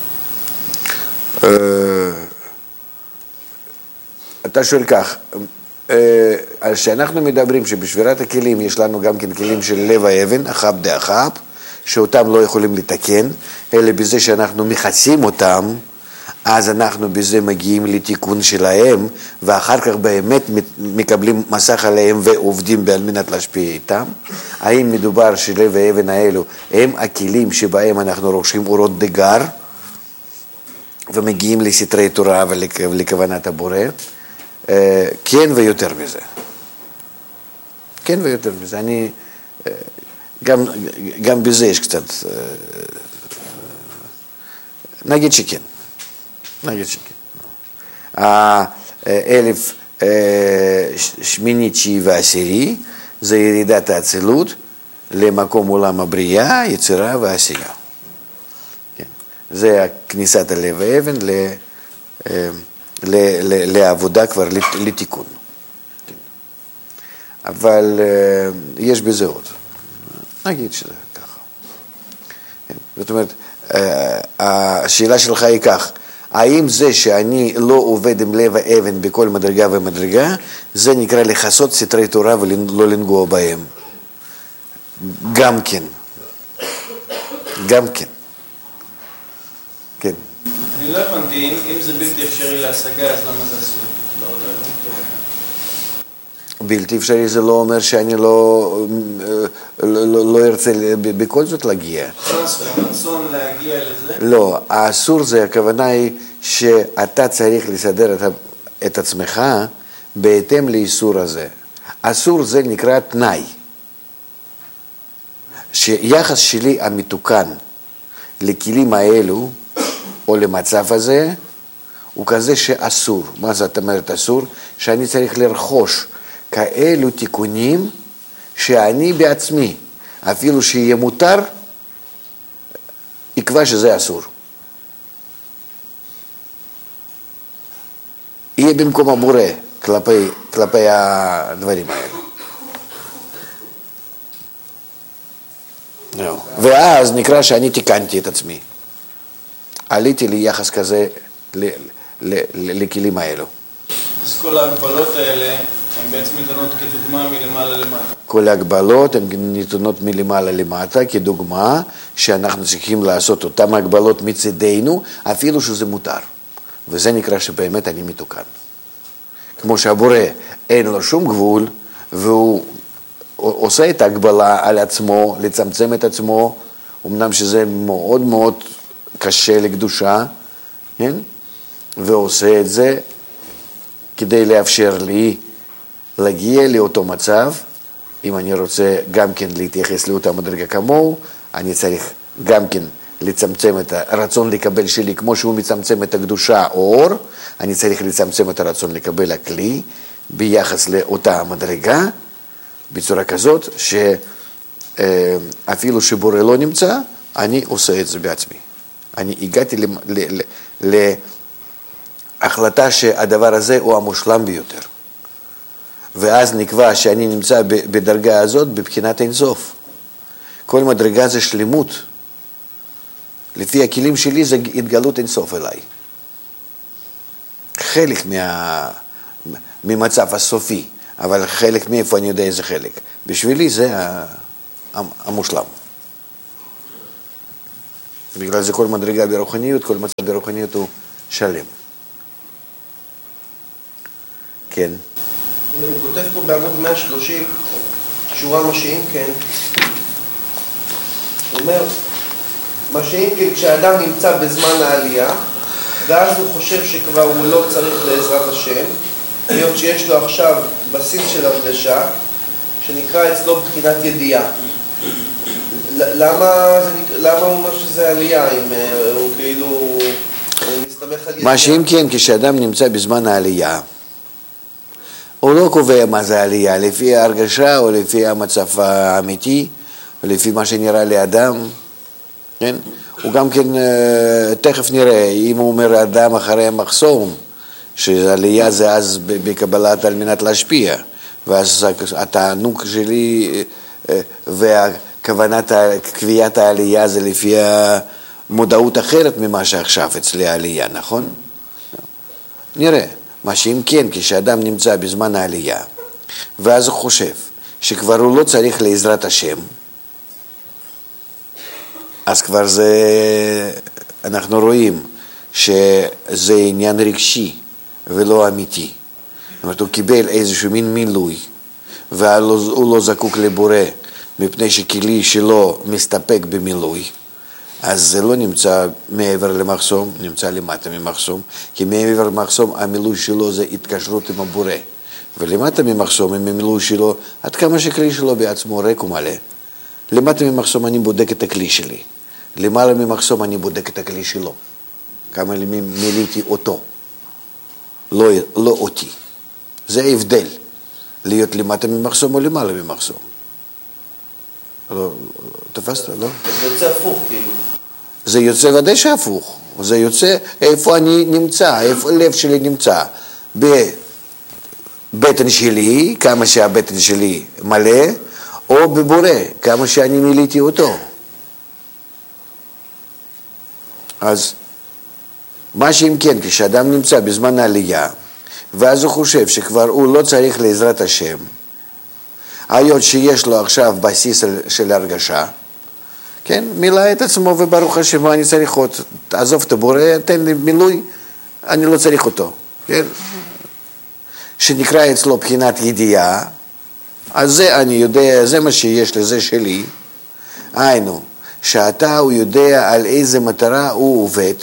אתה שואל כך, על שאנחנו מדברים שבשבירת הכלים יש לנו גם כן כלים של לב האבן, אחת דאחת, שאותם לא יכולים לתקן, אלא בזה שאנחנו מכסים אותם, אז אנחנו בזה מגיעים לתיקון שלהם, ואחר כך באמת מקבלים מסך עליהם ועובדים על מנת להשפיע איתם. האם מדובר שלב האבן האלו הם הכלים שבהם אנחנו רוכשים אורות דגר, ומגיעים לסתרי תורה ולכוונת הבורא? כן ויותר מזה. כן ויותר מזה. אני... גם, גם בזה יש קצת, נגיד שכן, נגיד שכן. האלף שמיני, תשיעי ועשירי זה ירידת האצילות למקום עולם הבריאה, יצירה ועשייה. כן. זה כניסת הלב האבן ל, ל, ל, לעבודה כבר לתיקון. כן. אבל יש בזה עוד. נגיד שזה ככה. זאת אומרת, השאלה שלך היא כך, האם זה שאני לא עובד עם לב האבן בכל מדרגה ומדרגה, זה נקרא לחסות סתרי תורה ולא לנגוע בהם? גם כן. גם כן. כן. אני לא הבנתי, אם זה בלתי אפשרי להשגה, אז למה זה אסור? לא, לא הבנתי. בלתי אפשרי זה לא אומר שאני לא, לא, לא, לא ארצה בכל זאת להגיע. רצון להגיע לזה? לא, האסור זה, הכוונה היא שאתה צריך לסדר את, את עצמך בהתאם לאיסור הזה. אסור זה נקרא תנאי. שיחס שלי המתוקן לכלים האלו, או למצב הזה, הוא כזה שאסור. מה זאת אומרת אסור? שאני צריך לרכוש כאלו תיקונים שאני בעצמי, אפילו שיהיה מותר, יקבע שזה אסור. יהיה במקום הבורא כלפי, כלפי הדברים האלה. No. ואז נקרא שאני תיקנתי את עצמי. עליתי ליחס כזה ל, ל, ל, לכלים האלו. אז כל ההגבלות האלה הן בעצם ניתנות כדוגמה מלמעלה למטה. כל ההגבלות הן ניתנות מלמעלה למטה כדוגמה שאנחנו צריכים לעשות אותן הגבלות מצדנו אפילו שזה מותר. וזה נקרא שבאמת אני מתוקן. כמו שהבורא אין לו שום גבול והוא עושה את ההגבלה על עצמו, לצמצם את עצמו, אמנם שזה מאוד מאוד קשה לקדושה, כן? ועושה את זה כדי לאפשר לי להגיע לאותו מצב. אם אני רוצה גם כן להתייחס לאותה מדרגה כמוהו, אני צריך גם כן לצמצם את הרצון לקבל שלי, כמו שהוא מצמצם את הקדושה או אור, אני צריך לצמצם את הרצון לקבל הכלי ביחס לאותה מדרגה, בצורה כזאת שאפילו שבורא לא נמצא, אני עושה את זה בעצמי. אני הגעתי להחלטה שהדבר הזה הוא המושלם ביותר. ואז נקבע שאני נמצא בדרגה הזאת בבחינת אינסוף. כל מדרגה זה שלמות. לפי הכלים שלי זה התגלות אינסוף אליי. חלק מה... ממצב הסופי, אבל חלק מאיפה אני יודע איזה חלק. בשבילי זה המושלם. בגלל זה כל מדרגה ברוחניות, כל מצב ברוחניות הוא שלם. כן. הוא כותב פה בעמוד מאה ושלושים, שורה מה שאם כן. הוא אומר, מה שאם כן, כשאדם נמצא בזמן העלייה, ואז הוא חושב שכבר הוא לא צריך לעזרת השם, היות שיש לו עכשיו בסיס של הרגשה, שנקרא אצלו בחינת ידיעה. למה, למה הוא אומר שזה עלייה, אם הוא כאילו מסתמך על ידיעה? מה שאם כן, כשאדם נמצא בזמן העלייה, הוא לא קובע מה זה עלייה, לפי ההרגשה או לפי המצב האמיתי, או לפי מה שנראה לאדם, כן? הוא גם כן, תכף נראה, אם הוא אומר אדם אחרי המחסום, שעלייה זה אז בקבלת על מנת להשפיע, ואז התענוג שלי והכוונת, קביעת העלייה זה לפי המודעות אחרת ממה שעכשיו אצלי העלייה, נכון? נראה, מה שאם כן, כשאדם נמצא בזמן העלייה, ואז הוא חושב שכבר הוא לא צריך לעזרת השם, אז כבר זה, אנחנו רואים שזה עניין רגשי ולא אמיתי. זאת אומרת, הוא קיבל איזשהו מין מילוי, והוא לא זקוק לבורא, מפני שכלי שלו מסתפק במילוי, אז זה לא נמצא מעבר למחסום, נמצא למטה ממחסום, כי מעבר למחסום המילוי שלו זה התקשרות עם הבורא, ולמטה ממחסום עם המילוי שלו, עד כמה שכלי שלו בעצמו ריק ומלא. למטה ממחסום אני בודק את הכלי שלי, למעלה ממחסום אני בודק את הכלי שלו, כמה מילאתי אותו, לא, לא אותי. זה ההבדל, להיות למטה ממחסום או למעלה ממחסום. לא, תפסת, לא? זה יוצא הפוך, כאילו. זה יוצא ודאי שהפוך. זה יוצא איפה אני נמצא, איפה הלב שלי נמצא. בבטן שלי, כמה שהבטן שלי מלא, או בבורא, כמה שאני מילאתי אותו. אז מה שאם כן, כשאדם נמצא בזמן העלייה, ואז הוא חושב שכבר הוא לא צריך לעזרת השם, היות שיש לו עכשיו בסיס של הרגשה, כן, מילא את עצמו וברוך השם, אני צריך עוד, תעזוב את הבורא, תן לי מילוי, אני לא צריך אותו, כן? שנקרא אצלו בחינת ידיעה, אז זה אני יודע, זה מה שיש לי, זה שלי, היינו, שאתה הוא יודע על איזה מטרה הוא עובד,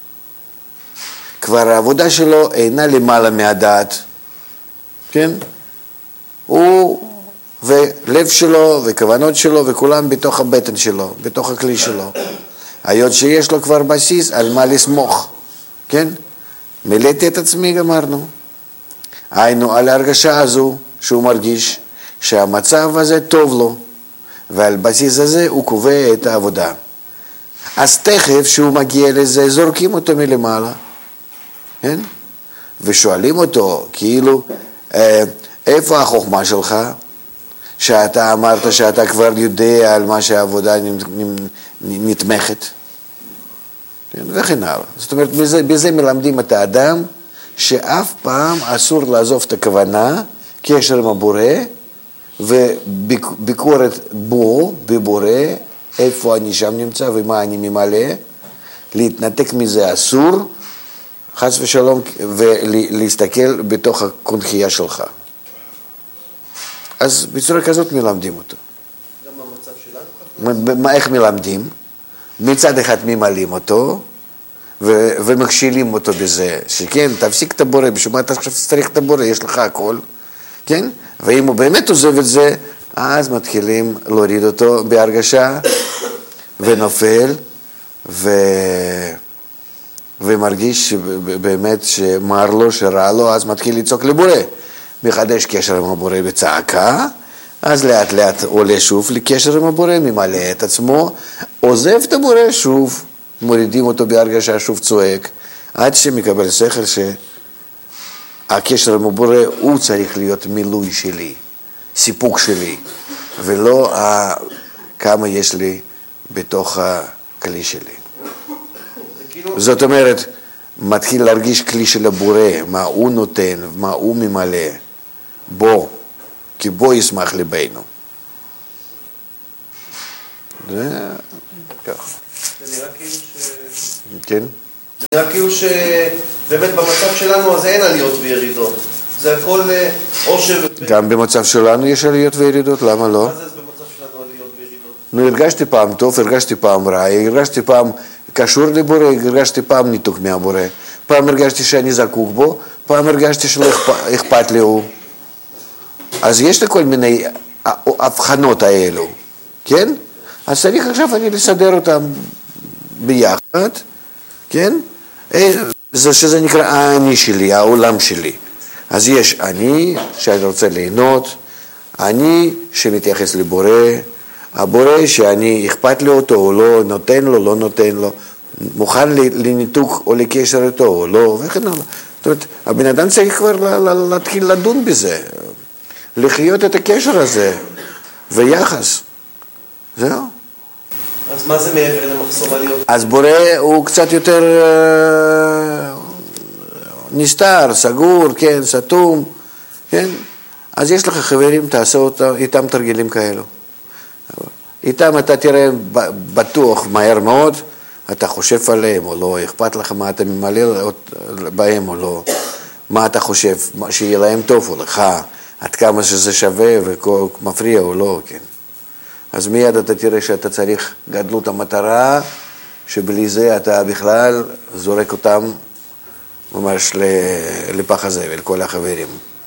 כבר העבודה שלו אינה למעלה מהדעת, כן? הוא ולב שלו וכוונות שלו וכולם בתוך הבטן שלו, בתוך הכלי שלו. היות שיש לו כבר בסיס על מה לסמוך, כן? מילאתי את עצמי, גמרנו. היינו על ההרגשה הזו שהוא מרגיש שהמצב הזה טוב לו, ועל בסיס הזה הוא קובע את העבודה. אז תכף שהוא מגיע לזה, זורקים אותו מלמעלה, כן? ושואלים אותו, כאילו, איפה החוכמה שלך? שאתה אמרת שאתה כבר יודע על מה שהעבודה נתמכת, כן? וכן הלאה. זאת אומרת, בזה, בזה מלמדים את האדם שאף פעם אסור לעזוב את הכוונה, קשר עם הבורא, וביקורת בו, בבורא, איפה אני שם נמצא ומה אני ממלא, להתנתק מזה אסור, חס ושלום, ולהסתכל בתוך הקונחייה שלך. אז בצורה כזאת מלמדים אותו. גם במצב שלנו? איך מלמדים? מצד אחד ממלאים אותו, ו- ומכשילים אותו בזה, שכן, תפסיק את הבורא, בשביל מה אתה חושב שצריך את הבורא, יש לך הכל, כן? ואם הוא באמת עוזב את זה, אז מתחילים להוריד אותו בהרגשה, ונופל, ו... ומרגיש באמת שמר לו, שרע לו, אז מתחיל לצעוק לבורא. מחדש קשר עם הבורא בצעקה, אז לאט לאט עולה שוב לקשר עם הבורא, ממלא את עצמו, עוזב את הבורא שוב, מורידים אותו בהרגשה, שוב צועק, עד שמקבל שכל שהקשר עם הבורא הוא צריך להיות מילוי שלי, סיפוק שלי, ולא כמה יש לי בתוך הכלי שלי. זאת אומרת, מתחיל להרגיש כלי של הבורא, מה הוא נותן, מה הוא ממלא, בו, כי בו ישמח ליבנו. זה ככה. זה נראה כאילו ש... כן? זה נראה כאילו שבאמת במצב שלנו אז אין עליות וירידות. זה הכל או ש... גם במצב שלנו יש עליות וירידות, למה לא? מה זה במצב שלנו עליות וירידות? נו, הרגשתי פעם טוב, הרגשתי פעם רע, הרגשתי פעם קשור לבורא, הרגשתי פעם ניתוק מהבורא, פעם הרגשתי שאני זקוק בו, פעם הרגשתי שלא אכפת לי הוא. אז יש לי כל מיני הבחנות האלו, כן? אז צריך עכשיו אני לסדר אותם ביחד, כן? זה שזה נקרא האני שלי, העולם שלי. אז יש אני שאני רוצה ליהנות, אני שמתייחס לבורא, הבורא שאני אכפת לי אותו או לא, נותן לו, לא נותן לו, מוכן לניתוק או לקשר איתו או לא, וכן הלאה. זאת אומרת, הבן אדם צריך כבר להתחיל לדון בזה, לחיות את הקשר הזה, ויחס. זהו. אז מה זה מעבר למחסום עליות? אז בורא הוא קצת יותר נסתר, סגור, כן, סתום, כן? אז יש לך חברים, תעשה אותם, איתם תרגילים כאלו. איתם אתה תראה בטוח מהר מאוד, אתה חושב עליהם או לא, אכפת לך מה אתה ממלא בהם או לא, מה אתה חושב, שיהיה להם טוב או לך, עד כמה שזה שווה ומפריע או לא, כן. אז מיד אתה תראה שאתה צריך גדלות המטרה, שבלי זה אתה בכלל זורק אותם ממש לפח הזבל, כל החברים.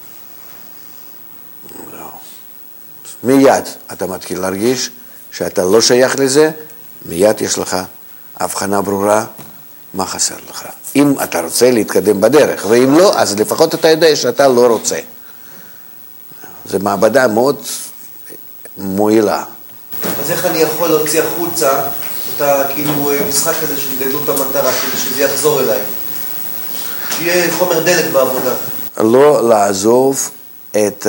מיד אתה מתחיל להרגיש שאתה לא שייך לזה, מיד יש לך הבחנה ברורה מה חסר לך. אם אתה רוצה להתקדם בדרך, ואם לא, אז לפחות אתה יודע שאתה לא רוצה. זו מעבדה מאוד מועילה. אז איך אני יכול להוציא החוצה את הכאילו משחק הזה של גדלות המטרה, כדי שזה יחזור אליי? שיהיה חומר דלק בעבודה. לא לעזוב את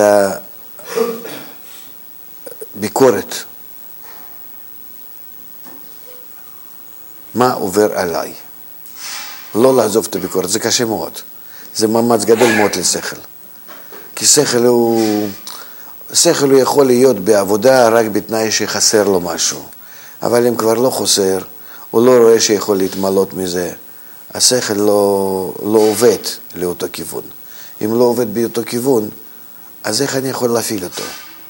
הביקורת. מה עובר עליי? לא לעזוב את הביקורת, זה קשה מאוד. זה מאמץ גדול מאוד לשכל. כי שכל הוא... שכל הוא יכול להיות בעבודה רק בתנאי שחסר לו משהו. אבל אם כבר לא חסר, הוא לא רואה שיכול להתמלות מזה. השכל לא, לא עובד לאותו כיוון. אם לא עובד באותו כיוון, אז איך אני יכול להפעיל אותו?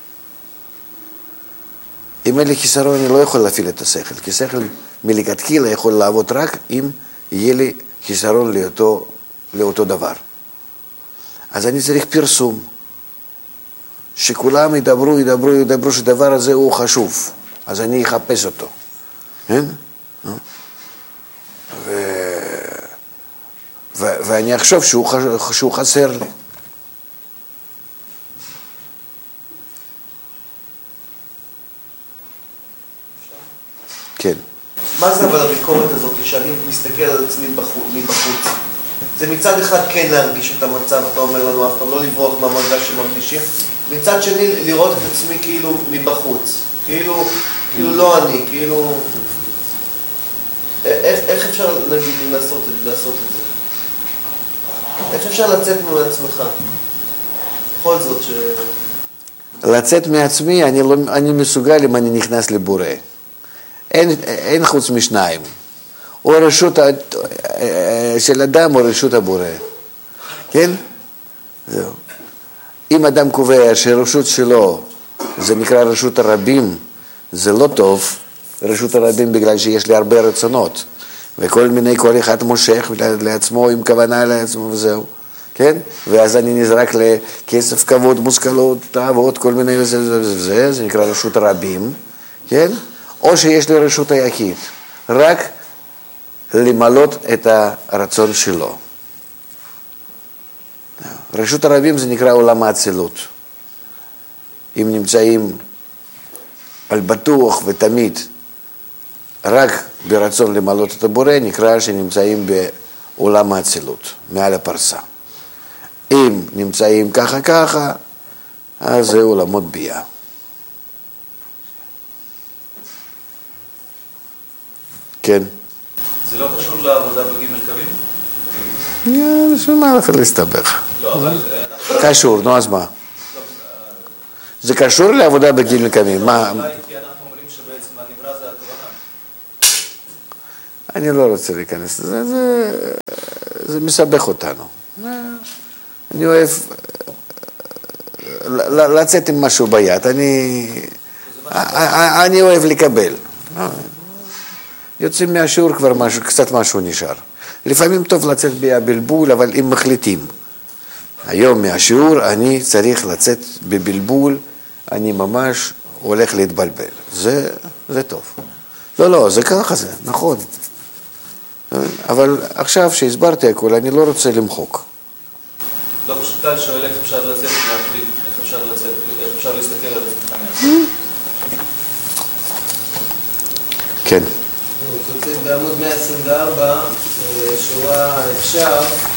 אם אין לי חיסרון, אני לא יכול להפעיל את השכל. כי שכל מלכתחילה יכול לעבוד רק אם יהיה לי חיסרון לאותו, לאותו דבר. אז אני צריך פרסום. שכולם ידברו, ידברו, ידברו שדבר הזה הוא חשוב. אז אני אחפש אותו. כן? ו... ו... ואני אחשוב שהוא, ח... שהוא חסר לי. כן. מה זה אבל הביקורת הזאת שאני מסתכל על עצמי מבחוץ? זה מצד אחד כן להרגיש את המצב, אתה אומר לנו אף פעם, לא לברוח מהמרגש שמרגישים. מצד שני לראות את עצמי כאילו מבחוץ. כאילו, כאילו לא אני, כאילו... איך, איך אפשר נגיד לעשות, לעשות את זה? איך אפשר לצאת מעצמך? בכל זאת ש... לצאת מעצמי, אני, לא, אני מסוגל אם אני נכנס לבורא. אין, אין חוץ משניים. או רשות של אדם או רשות הבורא. כן? זהו. אם אדם קובע שהרשות שלו, זה נקרא רשות הרבים, זה לא טוב, רשות הרבים בגלל שיש לי הרבה רצונות, וכל מיני, כל אחד מושך לעצמו עם כוונה לעצמו וזהו, כן? ואז אני נזרק לכסף, כבוד, מושכלות, תאוות, כל מיני וזה, זה, זה, זה נקרא רשות הרבים, כן? או שיש לי רשות היחיד, רק למלות את הרצון שלו. רשות הרבים זה נקרא עולם האצילות. אם נמצאים על בטוח ותמיד רק ברצון למלות את הבורא, נקרא שנמצאים בעולם האצילות, מעל הפרסה. אם נמצאים ככה ככה, אז זה עולמות ביאה. כן. זה לא קשור לעבודה בגימל קווים? בשביל מה הולך להסתבך? לא, אבל... קשור, נו אז מה? זה קשור לעבודה בגימל קווים, מה? אולי כי אנחנו אומרים שבעצם הנברא זה הכוונה. אני לא רוצה להיכנס לזה, זה מסבך אותנו. אני אוהב לצאת עם משהו ביד, אני, אני אוהב לקבל. יוצאים מהשיעור כבר משהו, קצת משהו נשאר. לפעמים טוב לצאת בבלבול, אבל אם מחליטים. היום מהשיעור אני צריך לצאת בבלבול, אני ממש הולך להתבלבל. זה, זה טוב. לא, לא, זה ככה זה, נכון. אבל עכשיו שהסברתי הכל, אני לא רוצה למחוק. לא, פשוט טל שואל איך אפשר לצאת להחליט, איך אפשר לצאת, איך אפשר להסתכל על המבחנים. כן. הוא כותב בעמוד מאה עשרים וארבע, שורה אפשר,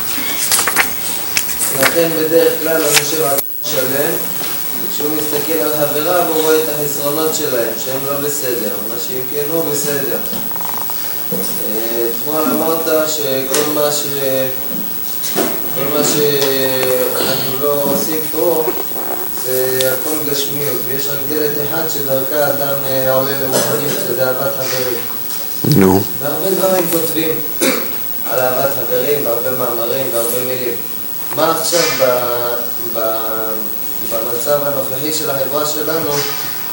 לכן בדרך כלל לא נשאר על שלם, כשהוא מסתכל על חבריו הוא רואה את החסרונות שלהם, שהם לא בסדר, מה שאם כן הוא בסדר. אתמול אמרת שכל מה ש... כל מה שאנחנו לא עושים פה זה הכל גשמיות, ויש רק דלת אחת שדרכה אדם עולה לרוחנים, שזה אהבת חברים. נו. והרבה דברים כותבים על אהבת חברים, והרבה מאמרים, והרבה מילים. מה עכשיו ב, ב, במצב הנוכחי של החברה שלנו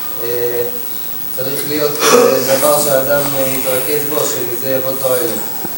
צריך להיות דבר שהאדם יתרכז בו, שמזה יבוא תועלת?